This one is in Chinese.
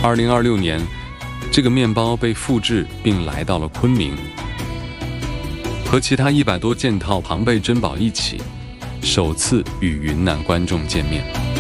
2026年，这个面包被复制并来到了昆明，和其他100多件套庞贝珍宝一起，首次与云南观众见面。